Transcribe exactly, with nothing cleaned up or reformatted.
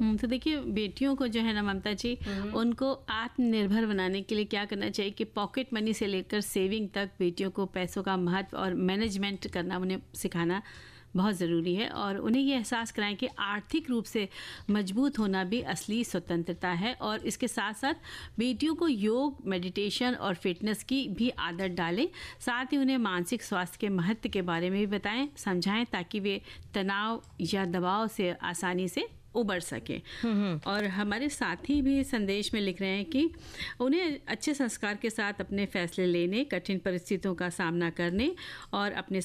हम्म, तो देखिए बेटियों को जो है ना ममता जी, उनको आत्मनिर्भर बनाने के लिए क्या करना चाहिए कि पॉकेट मनी से लेकर सेविंग तक बेटियों को पैसों का महत्व और मैनेजमेंट करना उन्हें सिखाना बहुत ज़रूरी है, और उन्हें ये एहसास कराएं कि आर्थिक रूप से मजबूत होना भी असली स्वतंत्रता है। और इसके साथ साथ बेटियों को योग, मेडिटेशन और फिटनेस की भी आदत डालें। साथ ही उन्हें मानसिक स्वास्थ्य के महत्व के बारे में भी बताएं, समझाएं, ताकि वे तनाव या दबाव से आसानी से उबर सके। और हमारे साथी भी संदेश में लिख रहे हैं कि उन्हें अच्छे संस्कार के साथ अपने फैसले लेने, कठिन परिस्थितियों का सामना करने और अपने